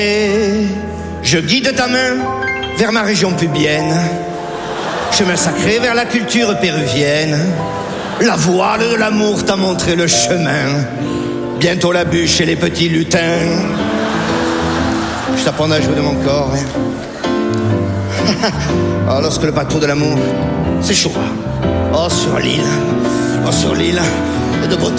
Je guide ta main vers ma région pubienne, chemin sacré vers la culture péruvienne. La voile de l'amour t'a montré le chemin. Bientôt la bûche et les petits lutins. Je t'apprendrai à jouer de mon corps. Oh, lorsque le bateau de l'amour s'échouera. Oh, sur l'île de beauté.